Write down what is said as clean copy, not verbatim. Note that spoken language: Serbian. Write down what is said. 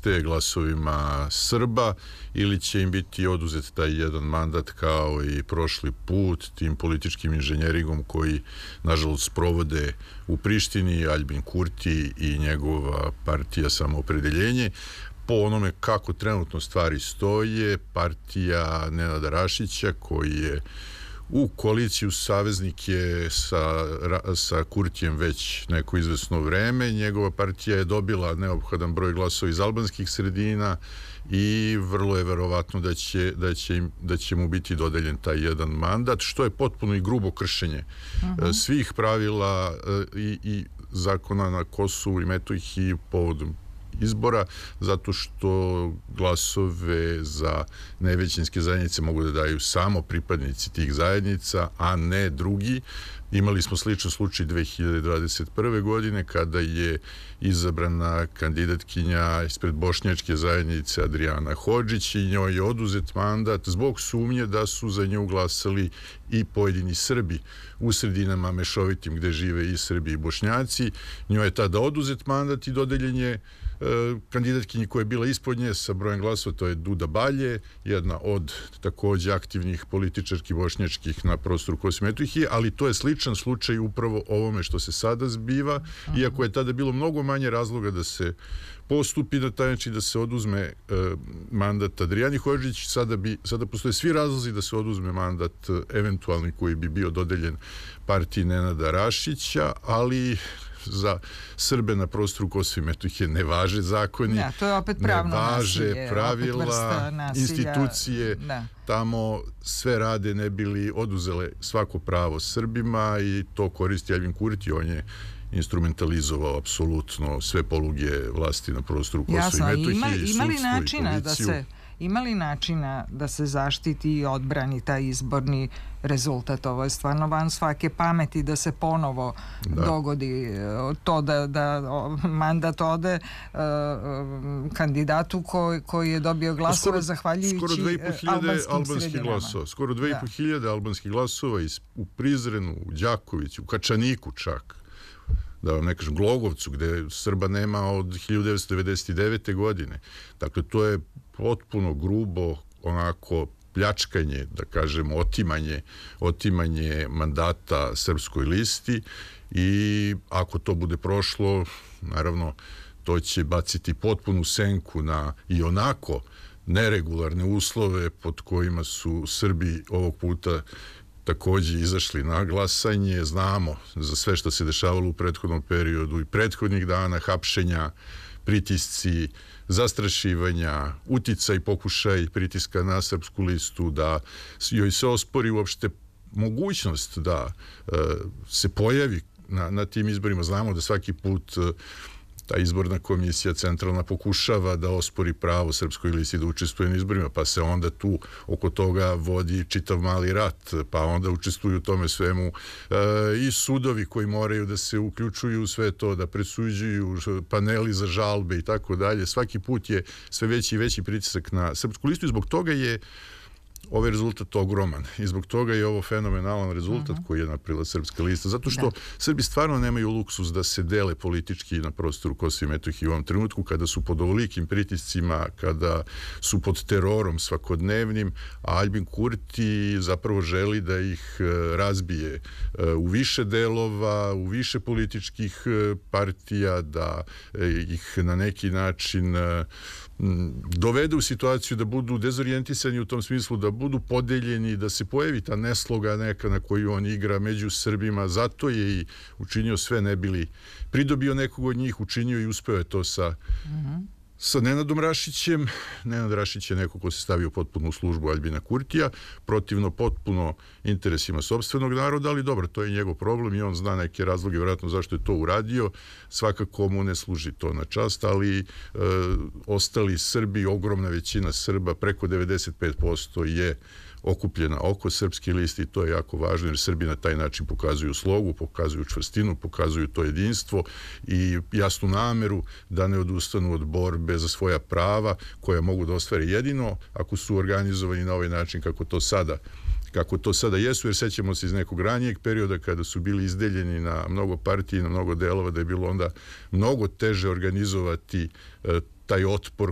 liste glasovima Srba ili će im biti oduzet taj jedan mandat kao i prošli put tim političkim inženjeringom koji nažalost provode u Prištini Aljbin Kurti i njegova partija Samoopredeljenje. Po onome kako trenutno stvari stoje, partija Nenada Rašića koji je u koaliciju saveznike sa Kurtijem već neko izvesno vreme. Njegova partija je dobila neophodan broj glasova iz albanskih sredina i vrlo je verovatno da će mu biti dodeljen taj jedan mandat, što je potpuno i grubo kršenje svih pravila i zakona na Kosovu i Metohiji povodom izbora, zato što glasove za nevećinske zajednice mogu da daju samo pripadnici tih zajednica, a ne drugi. Imali smo sličan slučaj 2021. godine kada je izabrana kandidatkinja ispred bošnjačke zajednice Adriana Hodžić i njoj je oduzet mandat zbog sumnje da su za nju glasali i pojedini Srbi u sredinama mešovitim gde žive i Srbi i Bošnjaci. Njoj je tada oduzet mandat i dodeljen je kandidatkinji koja je bila ispod nje sa brojem glasova, to je Duda Balje, jedna od takođe aktivnih političarki bošnjačkih na prostoru Kosova i Metohije, ali to je sličan slučaj upravo ovome što se sada zbiva, iako je tada bilo mnogo manje razloga da se postupi na taj način da se oduzme mandat Adrijani Hodžić. Sada postoje svi razlozi da se oduzme mandat eventualni koji bi bio dodeljen partiji Nenada Rašića, ali za Srbe na prostoru Kosova i Metohije ne važe zakoni, to je opet pravno ne važe nasilje, pravila, institucije, tamo sve rade ne bili oduzele svako pravo Srbima i to koristi Aljbin Kurti, on je instrumentalizovao apsolutno sve poluge vlasti na prostoru Kosova i Metohije, sudstvo i policiju. Ima li načina da se zaštiti i odbrani taj izborni rezultat? Ovo je stvarno van svake pameti da se ponovo dogodi to da mandat ode kandidatu koji je dobio glasove zahvaljujući albanskim sredinama. Skoro 2500 albanskih glasova u Prizrenu, u Đakoviću, u Kačaniku čak, da vam ne kažem, Glogovcu, gde Srba nema od 1999. godine. Dakle, to je potpuno grubo, onako, pljačkanje, da kažemo, otimanje mandata Srpskoj listi i ako to bude prošlo, naravno, to će baciti potpunu senku na i onako neregularne uslove pod kojima su Srbi ovog puta takođe izašli na glasanje. Znamo za sve što se dešavalo u prethodnom periodu i prethodnih dana, hapšenja, pritisci, zastrašivanja, uticaj, pokušaj pritiska na Srpsku listu, da joj se ospori uopšte mogućnost da se pojavi na tim izborima. Znamo da svaki put ta izborna komisija centralna pokušava da ospori pravo Srpskoj listi da učestvuje na izborima, pa se onda tu oko toga vodi čitav mali rat, pa onda učestvuju u tome svemu i sudovi koji moraju da se uključuju u sve to, da presuđuju, paneli za žalbe i tako dalje. Svaki put je sve veći i veći pritisak na Srpsku listu i zbog toga je ovaj rezultat ogroman i zbog toga je ovo fenomenalan rezultat koji je napravila Srpska lista, zato što Srbi stvarno nemaju luksus da se dele politički na prostoru Kosova i Metohije u ovom trenutku kada su pod ovolikim pritiscima, kada su pod terorom svakodnevnim, a Aljbin Kurti zapravo želi da ih razbije u više delova, u više političkih partija, da ih na neki način dovede u situaciju da budu dezorijentisani u tom smislu, da budu podeljeni, da se pojavi ta nesloga neka na koju on igra među Srbima. Zato je i učinio sve ne bili pridobio nekog od njih, učinio i uspeo je to sa Nenadom Rašićem. Nenad Rašić je neko ko se stavio potpuno u službu Aljbina Kurtija, protivno potpuno interesima sopstvenog naroda, ali dobro, to je njegov problem i on zna neke razloge vjerojatno zašto je to uradio. Svakako mu ne služi to na čast, ali ostali Srbi, ogromna većina Srba, preko 95% je okupljena oko Srpske liste i to je jako važno jer Srbi na taj način pokazuju slogu, pokazuju čvrstinu, pokazuju to jedinstvo i jasnu nameru da ne odustanu od borbe za svoja prava koja mogu da ostvare jedino ako su organizovani na ovaj način kako to sada jesu, jer sećamo se iz nekog ranijeg perioda kada su bili izdeljeni na mnogo partija i na mnogo delova, da je bilo onda mnogo teže organizovati taj otpor